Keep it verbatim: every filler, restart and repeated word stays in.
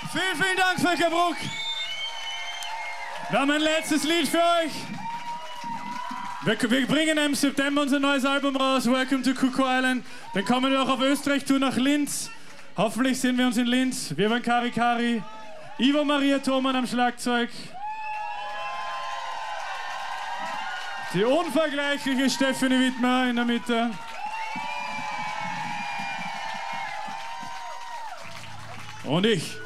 Vielen, vielen Dank, Völkerbruck. Wir haben ein letztes Lied für euch. Wir, wir bringen im September unser neues Album raus, Welcome to Kuku Island. Dann kommen wir auch auf Österreich-Tour nach Linz. Hoffentlich sehen wir uns in Linz. Wir waren Kari Kari, Ivo Maria Thoman am Schlagzeug. Die unvergleichliche Stephanie Wittmer in der Mitte. Und ich.